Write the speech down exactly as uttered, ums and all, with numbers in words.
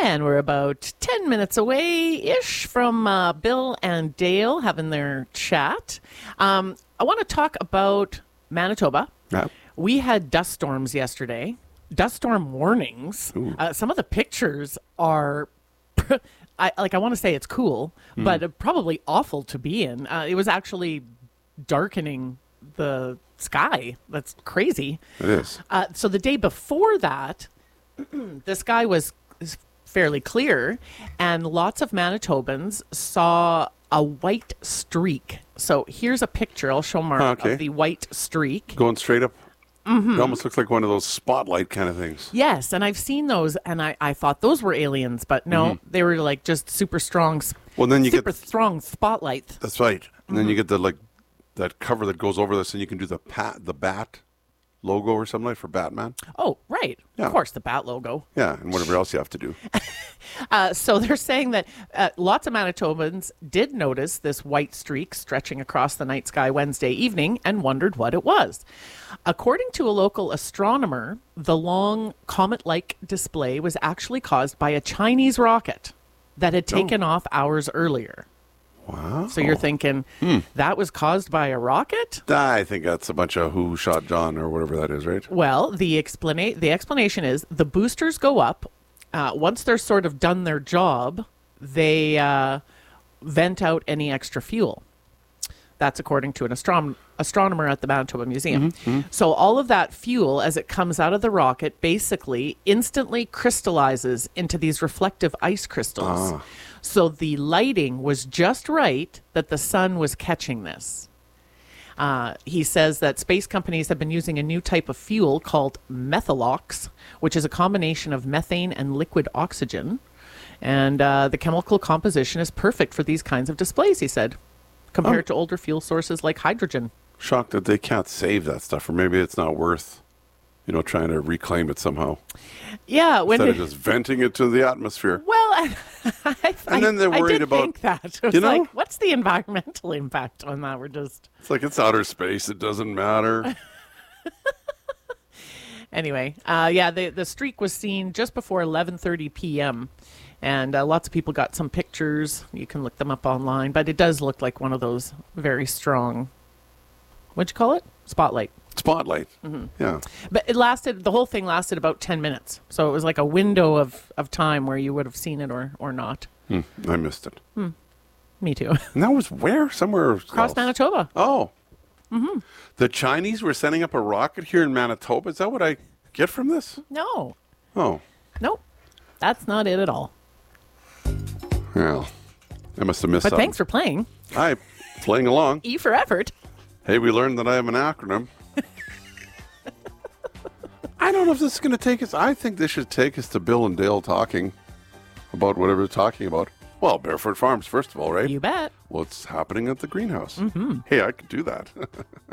And we're about ten minutes away-ish from uh, Bill and Dale having their chat. Um, I want to talk about Manitoba. Yeah. We had dust storms yesterday, dust storm warnings. Uh, some of the pictures are, I, like I want to say it's cool, mm. but probably awful to be in. Uh, it was actually darkening the sky. That's crazy. It is. Uh, so the day before that, the sky was fairly clear, and lots of Manitobans saw a white streak. So here's a picture. I'll show Mark okay. of the white streak. Going straight up. Mm-hmm. It almost looks like one of those spotlight kind of things. Yes, and I've seen those, and I, I thought those were aliens, but no, mm-hmm. they were like just super strong, well, then you super get, strong spotlights. That's right. And mm-hmm. then you get the like that cover that goes over this, and you can do the pat, the bat logo or something like for Batman. Oh, right. Yeah. Of course, the bat logo. Yeah, and whatever else you have to do. uh, so they're saying that uh, lots of Manitobans did notice this white streak stretching across the night sky Wednesday evening and wondered what it was. According to a local astronomer, the long comet-like display was actually caused by a Chinese rocket that had taken oh. off hours earlier. Wow. So you're thinking, hmm. that was caused by a rocket? I think that's a bunch of Who Shot John or whatever that is, right? Well, the, explana- the explanation is the boosters go up. Uh, once they're sort of done their job, they uh, vent out any extra fuel. That's according to an astron- astronomer at the Manitoba Museum. Mm-hmm, mm-hmm. So all of that fuel, as it comes out of the rocket, basically instantly crystallizes into these reflective ice crystals. Ah. So the lighting was just right that the sun was catching this. Uh, he says that space companies have been using a new type of fuel called methalox, which is a combination of methane and liquid oxygen. And uh, the chemical composition is perfect for these kinds of displays, he said, compared oh. to older fuel sources like hydrogen. Shocked that they can't save that stuff, or maybe it's not worth, you know, trying to reclaim it somehow. Yeah. When Instead they, of just venting it to the atmosphere. Well, I, I, and then they're worried I did about, think that. It was you know? like, what's the environmental impact on that? We're just... It's like it's outer space. It doesn't matter. Anyway, uh, yeah, the, the streak was seen just before eleven thirty p.m., and uh, lots of people got some pictures. You can look them up online, but it does look like one of those very strong, what'd you call it? Spotlight. Spotlight. Mm-hmm. Yeah. But it lasted, the whole thing lasted about ten minutes. So it was like a window of, of time where you would have seen it or, or not. Hmm. I missed it. Hmm. Me too. And that was where? Somewhere across else. Manitoba. Oh. Mm-hmm. The Chinese were sending up a rocket here in Manitoba? Is that what I get from this? No. Oh. Nope. That's not it at all. Well, I must have missed But something. thanks for playing. Hi. Playing along. E for effort. Hey, we learned that I have an acronym. I don't know if this is going to take us. I think this should take us to Bill and Dale talking about whatever they're talking about. Well, Barefoot Farms, first of all, right? You bet. What's happening at the greenhouse? Mm-hmm. Hey, I could do that.